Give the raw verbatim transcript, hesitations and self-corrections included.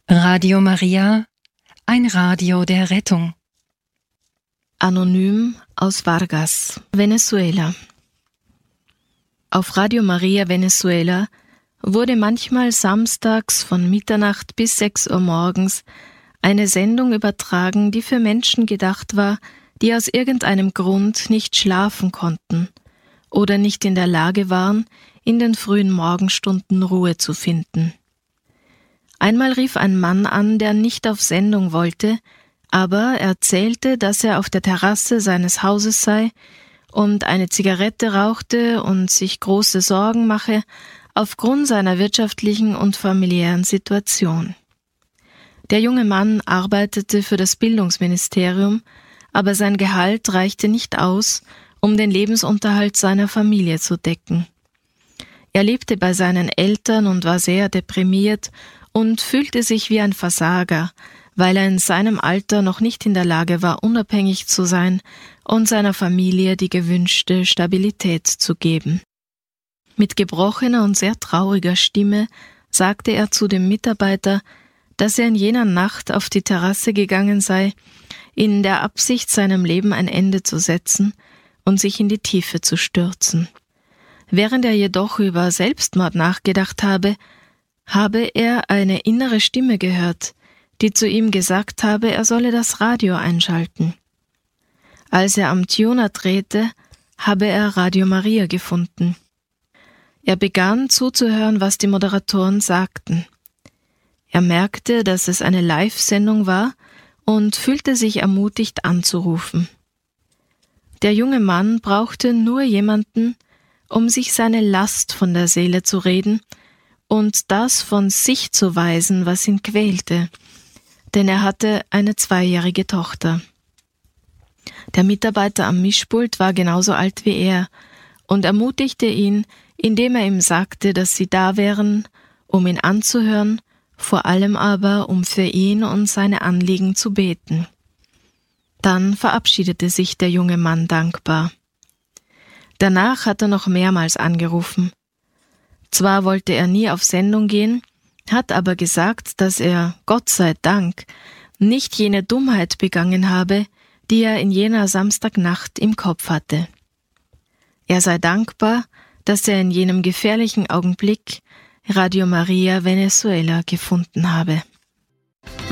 Radio Maria, ein Radio der Rettung. Anonym aus Vargas, Venezuela. Auf Radio Maria Venezuela wurde manchmal samstags von Mitternacht bis sechs Uhr morgens eine Sendung übertragen, die für Menschen gedacht war, die aus irgendeinem Grund nicht schlafen konnten oder nicht in der Lage waren, in den frühen Morgenstunden Ruhe zu finden. Einmal rief ein Mann an, der nicht auf Sendung wollte, aber erzählte, dass er auf der Terrasse seines Hauses sei und eine Zigarette rauchte und sich große Sorgen mache aufgrund seiner wirtschaftlichen und familiären Situation. Der junge Mann arbeitete für das Bildungsministerium, aber sein Gehalt reichte nicht aus, um den Lebensunterhalt seiner Familie zu decken. Er lebte bei seinen Eltern und war sehr deprimiert und fühlte sich wie ein Versager, weil er in seinem Alter noch nicht in der Lage war, unabhängig zu sein und seiner Familie die gewünschte Stabilität zu geben. Mit gebrochener und sehr trauriger Stimme sagte er zu dem Mitarbeiter, dass er in jener Nacht auf die Terrasse gegangen sei, in der Absicht, seinem Leben ein Ende zu setzen und sich in die Tiefe zu stürzen. Während er jedoch über Selbstmord nachgedacht habe, habe er eine innere Stimme gehört, die zu ihm gesagt habe, er solle das Radio einschalten. Als er am Tuner drehte, habe er Radio Maria gefunden. Er begann zuzuhören, was die Moderatoren sagten. Er merkte, dass es eine Live-Sendung war und fühlte sich ermutigt anzurufen. Der junge Mann brauchte nur jemanden, um sich seine Last von der Seele zu reden und das von sich zu weisen, was ihn quälte, denn er hatte eine zweijährige Tochter. Der Mitarbeiter am Mischpult war genauso alt wie er und ermutigte ihn, indem er ihm sagte, dass sie da wären, um ihn anzuhören, vor allem aber, um für ihn und seine Anliegen zu beten. Dann verabschiedete sich der junge Mann dankbar. Danach hat er noch mehrmals angerufen. Zwar wollte er nie auf Sendung gehen, hat aber gesagt, dass er, Gott sei Dank, nicht jene Dummheit begangen habe, die er in jener Samstagnacht im Kopf hatte. Er sei dankbar, dass er in jenem gefährlichen Augenblick Radio Maria Venezuela gefunden habe.